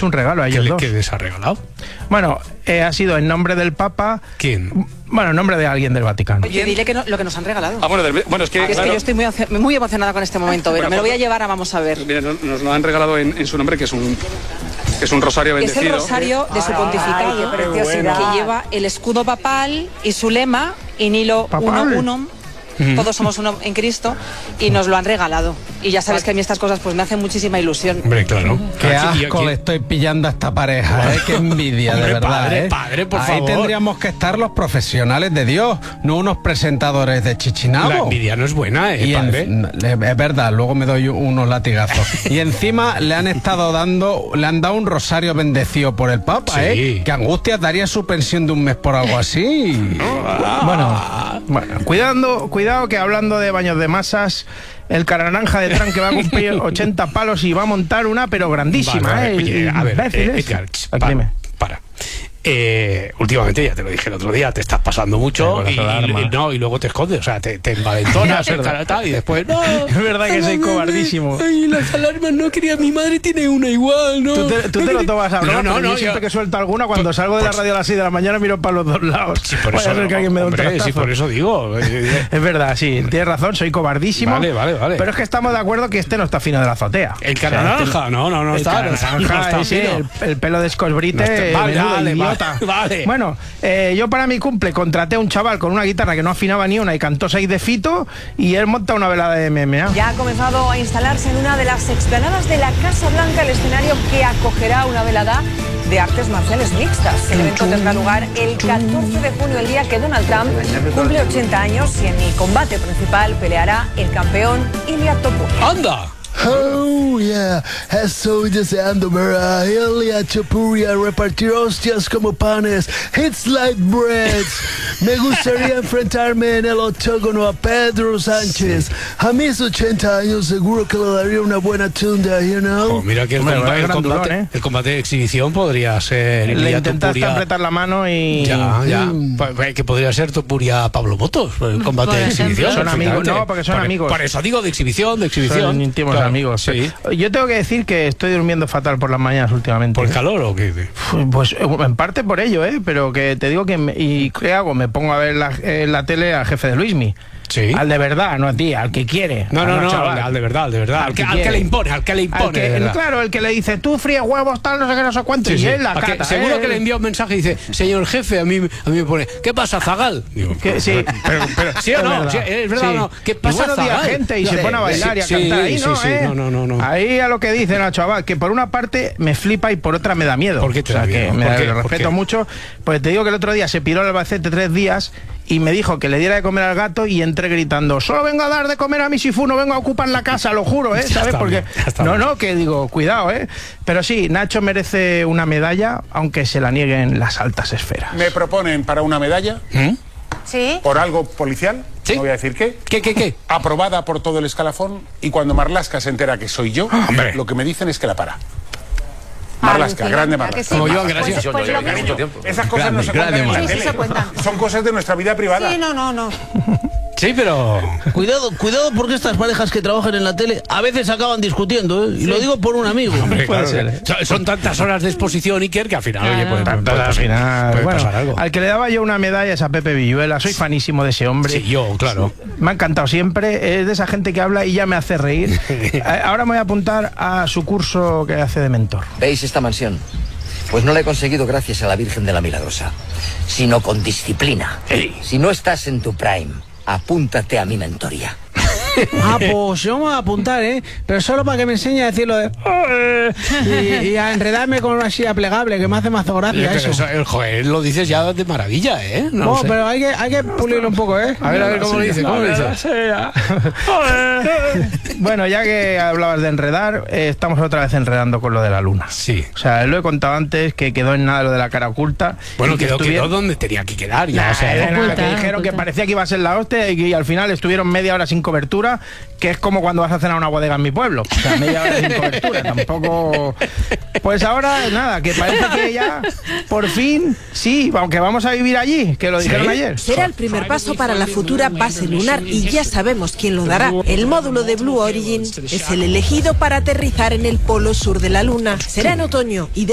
hecho un regalo a ellos dos. ¿Qué les ha regalado? Bueno, ha sido en nombre del Papa. ¿Quién? Bueno, en nombre de alguien del Vaticano. Oye, dile que lo que nos han regalado. Bueno, es que yo estoy muy emocionada con este momento, pero me lo voy a llevar a Vamos a ver. Mira, nos lo han regalado en su nombre, que es un rosario bendecido. Es el rosario de su pontificado, que lleva el escudo papal y su lema, in illo unum. Todos somos uno en Cristo, y nos lo han regalado. Y ya sabes que a mí estas cosas pues me hacen muchísima ilusión. Hombre, claro. Qué asco le estoy pillando a esta pareja, qué envidia, de verdad. Padre, por Ahí favor. tendríamos que estar los profesionales de Dios, no unos presentadores de chichinabo. La envidia no es buena, padre. Es verdad, luego me doy unos latigazos. Y encima le han dado un rosario bendecido por el Papa, Sí. Qué angustia daría su pensión de un mes por algo así. Bueno, cuidado que hablando de baños de masas, el cara naranja de Trump que va a cumplir 80 palos y va a montar una, pero grandísima, Vale, oye, a ver, Edgar, para. Últimamente, ya te lo dije el otro día, te estás pasando mucho y luego te escondes, o sea, te envalentonas y después no. Es verdad que soy cobardísimo. Ay, las alarmas no quería, mi madre tiene una igual, ¿no? Tú te lo tomas a broma, No, yo siempre que suelto alguna, cuando salgo de la radio a las 6 de la mañana miro para los dos lados. Sí, por eso, que alguien me dé un trastazo. Sí, por eso digo. Es verdad, sí, tienes razón, soy cobardísimo. Vale. Pero es que estamos de acuerdo que este no está fino de la azotea. El cara naranja, no está. El pelo de escosbrite, idiota. Vale. Bueno, yo para mi cumple contraté a un chaval con una guitarra que no afinaba ni una y cantó 6 de Fito, y él monta una velada de MMA. Ya ha comenzado a instalarse en una de las explanadas de la Casa Blanca el escenario que acogerá una velada de artes marciales mixtas. El evento tendrá lugar el 14 de junio, el día que Donald Trump cumple 80 años, y en el combate principal peleará el campeón Ilia Topuria. ¡Anda! Oh, yeah, estoy deseando ver a Ilia Topuria repartir hostias como panes. It's like bread. Me gustaría enfrentarme en el octógono a Pedro Sánchez. A mis 80 años seguro que le daría una buena tunda, you know. Mira que el combate de exhibición podría ser Le intentaste apretar la mano y... Ya. Que podría ser Topuria Pablo Motos, el combate de exhibición. Son amigos, no, porque son amigos. Por eso digo de exhibición. Son íntimos amigos. Sí. Yo tengo que decir que estoy durmiendo fatal por las mañanas últimamente. ¿Por el calor o qué? Pues en parte por ello, pero que te digo que... ¿Y qué hago? Me pongo a ver la tele al jefe de Luismi. Sí. Al de verdad, no a ti, al que quiere. No, al de verdad. Al que le impone. Claro, el que le dice, tú fríes huevos, tal, no sé qué, no sé cuánto, y él la cata. Seguro que le envía un mensaje y dice, señor jefe, a mí me pone, ¿qué pasa, Zagal? Digo, sí. Pero ¿sí o no? ¿Es verdad o no? ¿Qué pasa, Zagal? Buenos días, gente, y se pone a bailar y a cantar. Ahí no. Ahí a lo que dice el chaval, que por una parte me flipa y por otra me da miedo. ¿Por qué te da miedo? Lo respeto mucho, pues te digo que el otro día se piró al Albacete 3 días y me dijo que le diera de comer al gato, y entré gritando, solo vengo a dar de comer a mi sifú, no vengo a ocupar la casa, lo juro, ¿sabes? Porque que digo, cuidado, pero sí, Nacho merece una medalla, aunque se la nieguen las altas esferas. ¿Me proponen para una medalla? ¿Sí? ¿Por algo policial? ¿Sí? No voy a decir qué. ¿Qué? Aprobada por todo el escalafón, y cuando Marlaska se entera que soy yo, lo que me dicen es que la para. Marlaska, grande Marlaska. Como yo, gracias. Esas cosas no se cuentan en la tele. Son cosas de nuestra vida privada. Sí, no. Sí, pero... Cuidado, porque estas parejas que trabajan en la tele a veces acaban discutiendo, Y lo digo por un amigo. Hombre, puede ser. Son tantas horas de exposición, Iker, que al final, puede pasar algo. Al que le daba yo una medalla es a Pepe Villuela. Soy fanísimo de ese hombre. Sí, yo, claro. Me ha encantado siempre. Es de esa gente que habla y ya me hace reír. Ahora me voy a apuntar a su curso que hace de mentor. ¿Veis esta mansión? Pues no la he conseguido gracias a la Virgen de la Milagrosa, sino con disciplina. Si no estás en tu prime, apúntate a mi mentoría. Pues yo me voy a apuntar, pero solo para que me enseñe a decirlo de... y a enredarme con una silla plegable, que me hace más gracia eso. Joder, lo dices ya de maravilla, No, pero hay que pulirlo un poco, A ver cómo lo dice, Bueno, ya que hablabas de enredar, estamos otra vez enredando con lo de la luna. Sí. O sea, lo he contado antes, que quedó en nada lo de la cara oculta. Bueno, quedó donde tenía que quedar. Que dijeron que parecía que iba a ser la hostia y al final estuvieron media hora sin cobertura, que es como cuando vas a cenar a una bodega en mi pueblo. O sea, media hora sin cobertura, tampoco... Pues ahora, nada, que parece que ya, por fin, sí, aunque vamos a vivir allí, que lo dijeron ayer. Será el primer paso para la futura base lunar, y ya sabemos quién lo dará. El módulo de Blue Origin es el elegido para aterrizar en el polo sur de la Luna. Será en otoño y